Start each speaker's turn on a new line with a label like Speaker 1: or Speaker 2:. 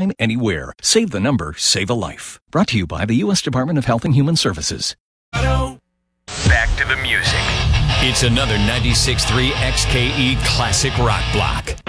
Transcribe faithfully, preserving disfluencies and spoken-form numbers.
Speaker 1: anytime, anywhere. Save the number, save a life. Brought to you by the U S Department of Health and Human Services.
Speaker 2: Back to the music.
Speaker 3: It's another ninety-six point three X K E Classic Rock Block.